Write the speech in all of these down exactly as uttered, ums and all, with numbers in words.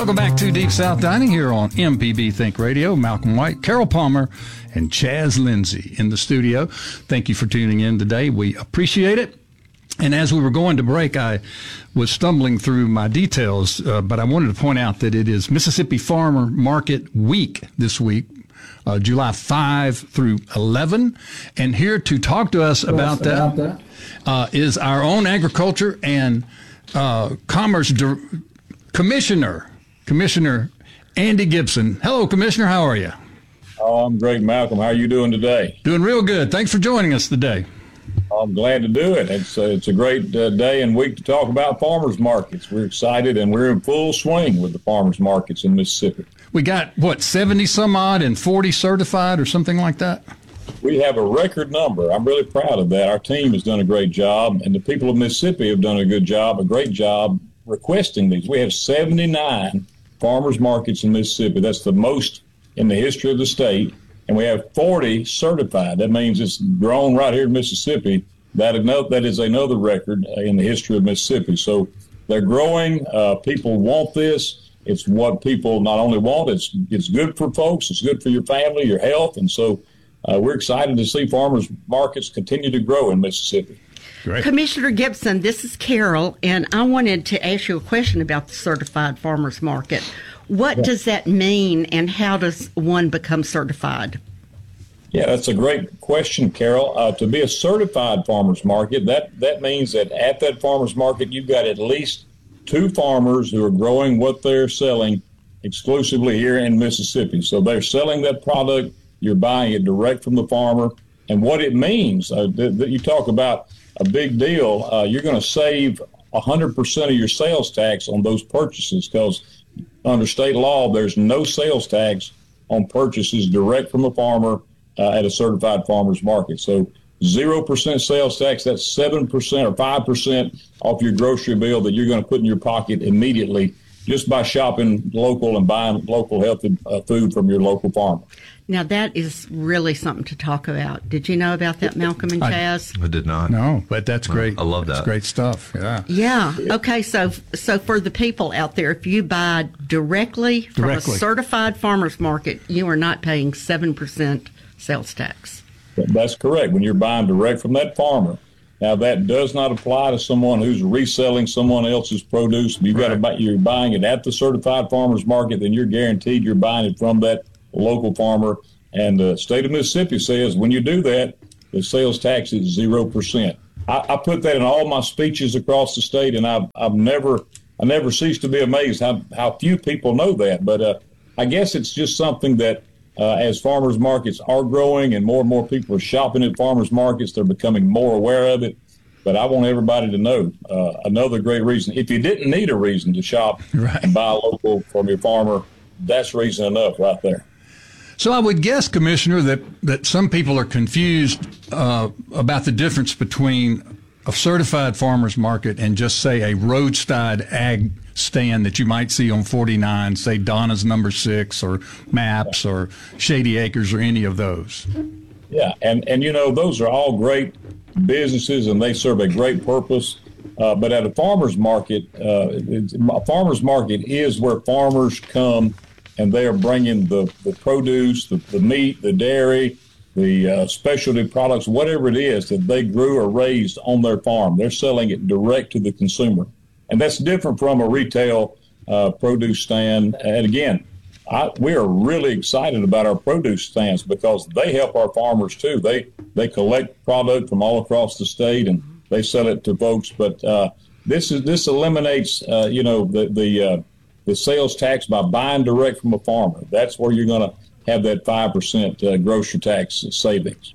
Welcome back to Deep South Dining here on M P B Think Radio. Malcolm White, Carol Palmer, and Chaz Lindsay in the studio. Thank you for tuning in today. We appreciate it. And as we were going to break, I was stumbling through my details, uh, but I wanted to point out that it is Mississippi Farmer Market Week this week, uh, July fifth through eleven. And here to talk to us about that, about that. Uh, is our own Agriculture and uh, Commerce Di- Commissioner, Commissioner Andy Gibson. Hello, Commissioner. How are you? Oh, I'm great, Malcolm. How are you doing today? Doing real good. Thanks for joining us today. I'm glad to do it. It's a, it's a great uh, day and week to talk about farmers markets. We're excited, and we're in full swing with the farmers markets in Mississippi. We got, what, seventy some odd and forty certified or something like that? We have a record number. I'm really proud of that. Our team has done a great job, and the people of Mississippi have done a good job, a great job requesting these. We have seventy-nine farmers markets in Mississippi. That's the most in the history of the state. And we have forty certified. That means it's grown right here in Mississippi. That, that is another record in the history of Mississippi. So they're growing. Uh, people want this. It's what people not only want, it's it's good for folks. It's good for your family, your health. And so uh, we're excited to see farmers markets continue to grow in Mississippi. Great. Commissioner Gibson, this is Carol, and I wanted to ask you a question about the certified farmers market. What yeah. does that mean, and how does one become certified? Yeah, that's a great question, Carol. Uh, to be a certified farmers market, that, that means that at that farmers market, you've got at least two farmers who are growing what they're selling exclusively here in Mississippi. So they're selling that product, you're buying it direct from the farmer. And what it means, uh, that, that you talk about a big deal, uh, you're going to save one hundred percent of your sales tax on those purchases, because under state law, there's no sales tax on purchases direct from a farmer uh, at a certified farmers market. So zero percent sales tax, that's seven percent or five percent off your grocery bill that you're going to put in your pocket immediately just by shopping local and buying local healthy uh, food from your local farmer. Now, that is really something to talk about. Did you know about that, Malcolm and Chaz? I, I did not. No, but that's great. I love that. That's great stuff. Yeah. Yeah. Okay. So, so for the people out there, if you buy directly from Directly. a certified farmers market, you are not paying seven percent sales tax. That's correct. When you're buying direct from that farmer. Now, that does not apply to someone who's reselling someone else's produce. If you've got to buy, you're buying it at the certified farmers market, then you're guaranteed you're buying it from that local farmer. And the state of Mississippi says when you do that, the sales tax is zero percent. I, I put that in all my speeches across the state, and I've, I've never I never cease to be amazed how, how few people know that. But uh, I guess it's just something that uh, as farmers markets are growing and more and more people are shopping at farmers markets, they're becoming more aware of it. But I want everybody to know uh, another great reason. If you didn't need a reason to shop right. and buy local from your farmer, that's reason enough right there. So I would guess, Commissioner, that, that some people are confused uh, about the difference between a certified farmer's market and just, say, a roadside ag stand that you might see on forty-nine, say Donna's Number Six or Maps or Shady Acres or any of those. Yeah, and, and you know, those are all great businesses and they serve a great purpose. Uh, but at a farmer's market, uh, it's, a farmer's market is where farmers come and they are bringing the, the produce, the, the meat, the dairy, the uh, specialty products, whatever it is that they grew or raised on their farm. They're selling it direct to the consumer. And that's different from a retail uh, produce stand. And again, I, we are really excited about our produce stands because they help our farmers too. They they collect product from all across the state and they sell it to folks. But uh, this is this eliminates, uh, you know, the the uh, the sales tax by buying direct from a farmer. That's where you're going to have that five percent uh, grocery tax savings.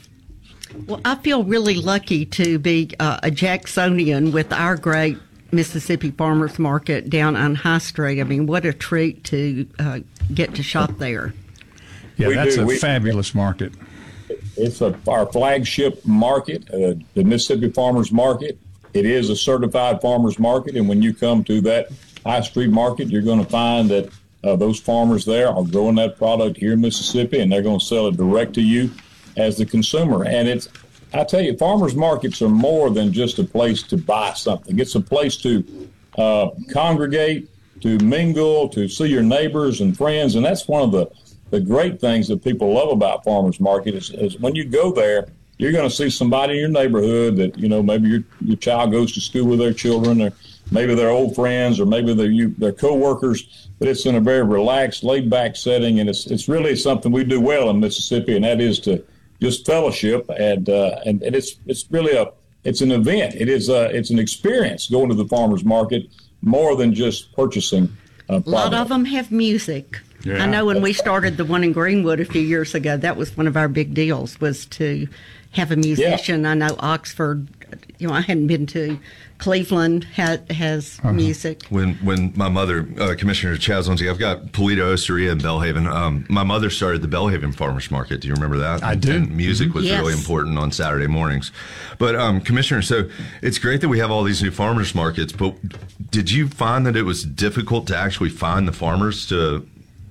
Well, I feel really lucky to be uh, a Jacksonian with our great Mississippi Farmers Market down on High Street. I mean, what a treat to uh, get to shop there. Yeah, we that's do. a we, fabulous market. It's a, our flagship market, uh, the Mississippi Farmers Market. It is a certified farmers market, and when you come to that High Street market, you're going to find that uh, those farmers there are growing that product here in Mississippi, and they're going to sell it direct to you as the consumer. And it's, I tell you, farmers markets are more than just a place to buy something. It's a place to uh, congregate, to mingle, to see your neighbors and friends. And that's one of the, the great things that people love about farmers market is, is when you go there, you're going to see somebody in your neighborhood that, you know, maybe your, your child goes to school with their children, or maybe they're old friends, or maybe they're, you, they're co-workers, but it's in a very relaxed, laid-back setting. And it's it's really something we do well in Mississippi, and that is to just fellowship. And uh, and, and it's it's really a it's an event. It is a, it's an experience going to the farmers market more than just purchasing uh, a lot of them have music. Yeah. I know when we started the one in Greenwood a few years ago, that was one of our big deals, was to have a musician. Yeah. I know Oxford, you know, I hadn't been to Cleveland, ha- has uh-huh. music. When when my mother, uh, Commissioner Chaz Lindsey, I've got Polito, Osteria, and Belhaven. Um, my mother started the Belhaven Farmers Market. Do you remember that? I do. And music was yes. really important on Saturday mornings. But um, Commissioner, so it's great that we have all these new farmers markets, but did you find that it was difficult to actually find the farmers to,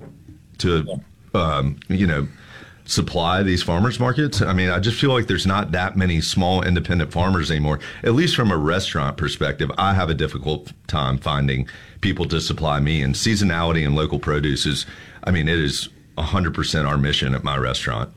to um, you know, supply these farmers markets? I mean, I just feel like there's not that many small independent farmers anymore. At least from a restaurant perspective, I have a difficult time finding people to supply me. And seasonality and local produce is, I mean, it is one hundred percent our mission at my restaurant.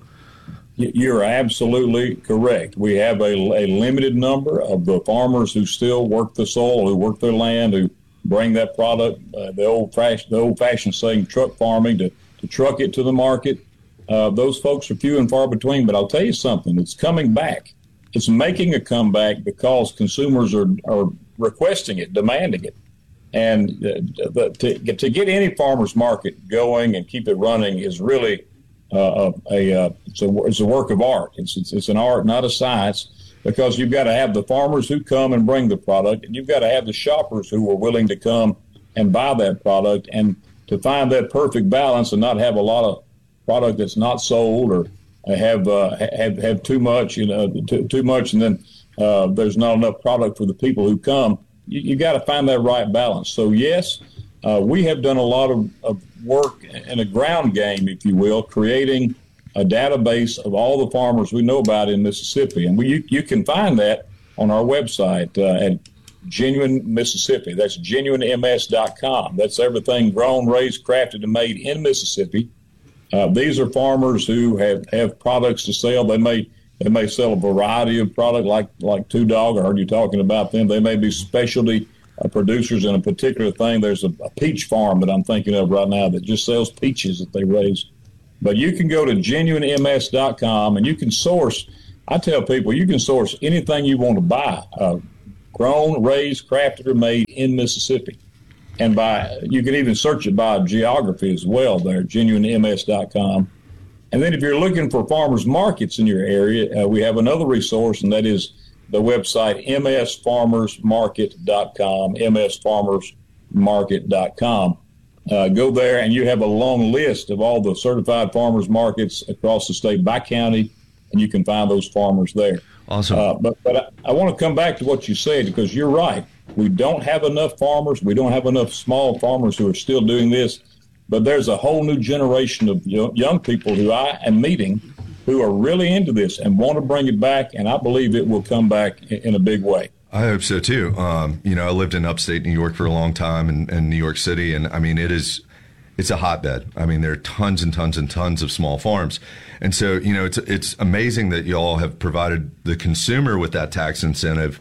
You're absolutely correct. We have a, a limited number of the farmers who still work the soil, who work their land, who bring that product, uh, the old fashioned, the old fashioned saying, truck farming, to, to truck it to the market. Uh, those folks are few and far between, but I'll tell you something, it's coming back. It's making a comeback because consumers are, are requesting it, demanding it. And uh, the, to, to get any farmer's market going and keep it running is really uh, a, a, it's a it's a work of art. It's, it's it's an art, not a science, because you've got to have the farmers who come and bring the product, and you've got to have the shoppers who are willing to come and buy that product, and to find that perfect balance and not have a lot of product that's not sold, or have uh, have have too much, you know, too, too much, and then uh, there's not enough product for the people who come. You, you got to find that right balance. So yes, uh, we have done a lot of, of work in a ground game, if you will, creating a database of all the farmers we know about in Mississippi, and we you, you can find that on our website uh, at Genuine Mississippi. That's genuine m s dot com. That's everything grown, raised, crafted, and made in Mississippi. Uh, these are farmers who have, have products to sell. They may they may sell a variety of product, like like Two Dog. I heard you talking about them. They may be specialty uh, producers in a particular thing. There's a, a peach farm that I'm thinking of right now that just sells peaches that they raise. But you can go to genuine m s dot com and you can source. I tell people you can source anything you want to buy, uh, grown, raised, crafted, or made in Mississippi. And by you can even search it by geography as well there, genuine m s dot com. And then if you're looking for farmers markets in your area, uh, we have another resource, and that is the website m s farmers market dot com, m s farmers market dot com. Uh, go there, and you have a long list of all the certified farmers markets across the state by county, and you can find those farmers there. Awesome. Uh, but but I, I want to come back to what you said, because you're right. We don't have enough farmers. We don't have enough small farmers who are still doing this. But there's a whole new generation of young people who I am meeting who are really into this and want to bring it back. And I believe it will come back in a big way. I hope so, too. Um, you know, I lived in upstate New York for a long time, in, in New York City. And, I mean, it is it's a hotbed. I mean, there are tons and tons and tons of small farms. And so, you know, it's it's amazing that you all have provided the consumer with that tax incentive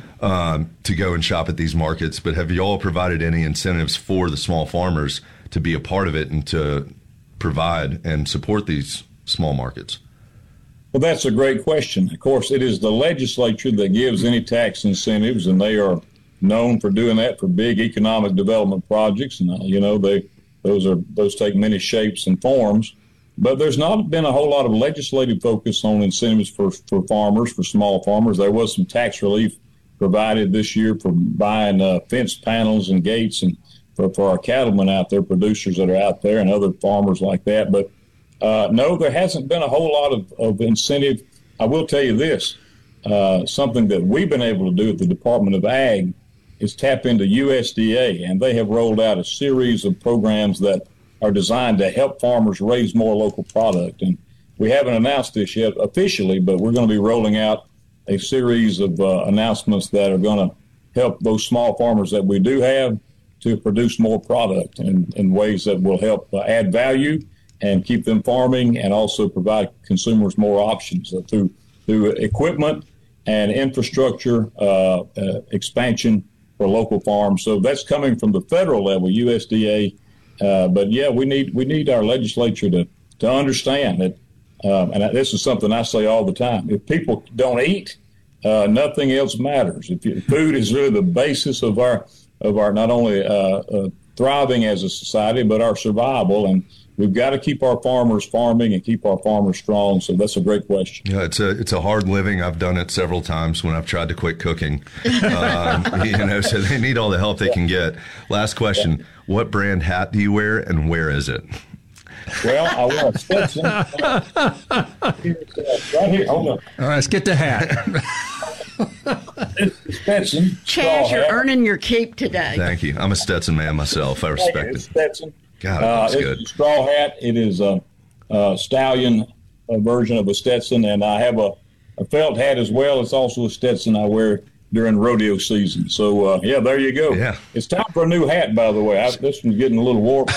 Um, to go and shop at these markets, but have you all provided any incentives for the small farmers to be a part of it and to provide and support these small markets? Well, that's a great question. Of course, it is the legislature that gives any tax incentives, and they are known for doing that for big economic development projects. And, uh, you know, they those are those take many shapes and forms. But there's not been a whole lot of legislative focus on incentives for, for farmers, for small farmers. There was some tax relief provided this year for buying uh, fence panels and gates, and for, for our cattlemen out there, producers that are out there, and other farmers like that. But uh, no, there hasn't been a whole lot of, of incentive. I will tell you this, uh, something that we've been able to do at the Department of Ag is tap into U S D A, and they have rolled out a series of programs that are designed to help farmers raise more local product. And we haven't announced this yet officially, but we're going to be rolling out a series of uh, announcements that are going to help those small farmers that we do have to produce more product in, in ways that will help uh, add value and keep them farming, and also provide consumers more options uh, through through equipment and infrastructure uh, uh, expansion for local farms. So that's coming from the federal level, U S D A. Uh, but yeah, we need we need our legislature to to understand that, um, and this is something I say all the time: if people don't eat, uh, nothing else matters. If you, food is really the basis of our of our not only uh, uh, thriving as a society, but our survival. And we've got to keep our farmers farming and keep our farmers strong. So that's a great question. Yeah, it's a it's a hard living. I've done it several times when I've tried to quit cooking. Um, you know, so they need all the help they can get. Last question: yeah. What brand hat do you wear, and where is it? Well, I wear a Stetson. Right here. Hold on. All right, let's get the hat. Stetson. Chaz, you're hat. Earning your keep today. Thank you. I'm a Stetson man myself. I respect it. Stetson. God, uh, that's it's good. a straw hat. It is a, a stallion a version of a Stetson, and I have a, a felt hat as well. It's also a Stetson I wear during rodeo season. So, uh, yeah, there you go. Yeah. It's time for a new hat, by the way. I, this one's getting a little warped.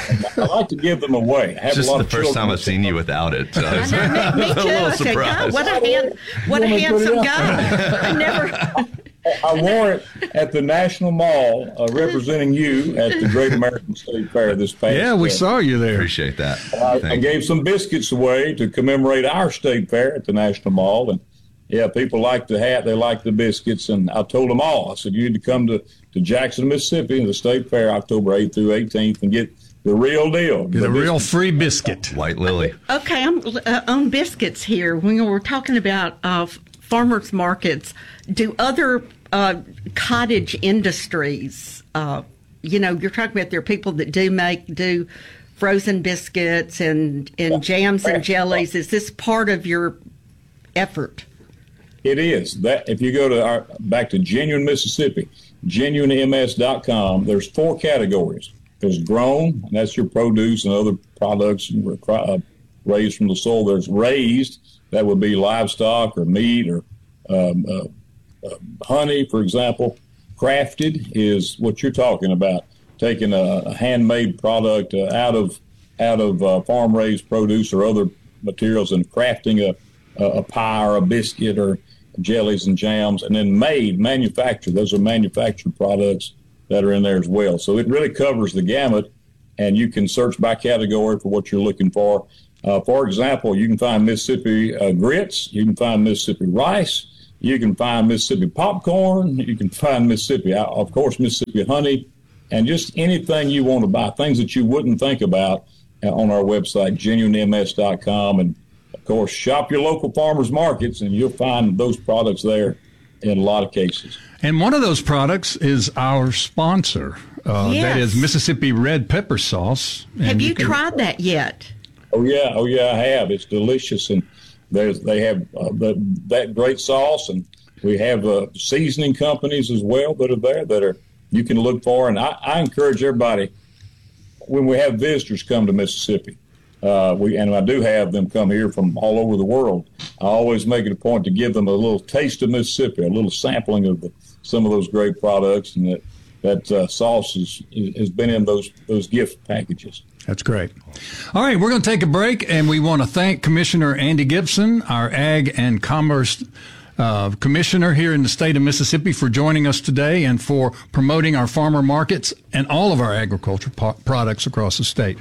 I like to give them away. I have Just a lot the of first time children. I've seen you without it. So I was I know, me, me a too. little I said, God, surprised. what a, hand, what a handsome guy. I never... I wore it at the National Mall uh, representing you at the Great American State Fair this past Yeah, we uh, saw you there. Appreciate that. I, Thank I you. gave some biscuits away to commemorate our state fair at the National Mall. And, yeah, people like the hat. They like the biscuits. And I told them all, I said, you need to come to, to Jackson, Mississippi, the state fair, October eighth through eighteenth, and get the real deal. Get the a real biscuits. free biscuit. White Lily. Okay, I'm uh, on biscuits here. When we're talking about uh, farmers markets, do other uh, cottage industries, uh, you know, you're talking about there are people that do make, do frozen biscuits and, and jams and jellies. Is this part of your effort? It is. That if you go to our back to Genuine Mississippi, genuine m s dot com, there's four categories. There's grown, and that's your produce and other products uh, raised from the soil. There's raised, that would be livestock or meat or um, uh, uh, honey, for example. Crafted is what you're talking about, taking a, a handmade product uh, out of out of uh, farm raised produce or other materials and crafting a a pie or a biscuit or jellies and jams, and then made, manufactured. Those are manufactured products that are in there as well. So it really covers the gamut, and you can search by category for what you're looking for. Uh, for example, you can find Mississippi uh, grits, you can find Mississippi rice, you can find Mississippi popcorn, you can find Mississippi, uh, of course, Mississippi honey, and just anything you want to buy, things that you wouldn't think about uh, on our website, genuine m s dot com. And of course, shop your local farmers markets, and you'll find those products there in a lot of cases. And one of those products is our sponsor. Uh, Yes. That is Mississippi Red Pepper Sauce. Have And you can- tried that yet? Oh yeah, oh yeah, I have. It's delicious, and there's they have uh, the, that great sauce, and we have uh, seasoning companies as well that are there that are you can look for. And I, I encourage everybody when we have visitors come to Mississippi. Uh, we and I do have them come here from all over the world. I always make it a point to give them a little taste of Mississippi, a little sampling of the, some of those great products, and that that uh, sauce is, has been in those those gift packages. That's great. All right, we're going to take a break, and we want to thank Commissioner Andy Gibson, our Ag and Commerce uh, Commissioner here in the state of Mississippi, for joining us today and for promoting our farmer markets and all of our agriculture po- products across the state.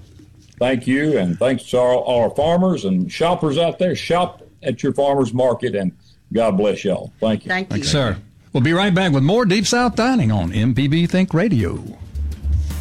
Thank you, and thanks to all, all our farmers and shoppers out there. Shop at your farmers market, and God bless y'all. Thank you. Thank you. Thanks, sir. We'll be right back with more Deep South Dining on M P B Think Radio.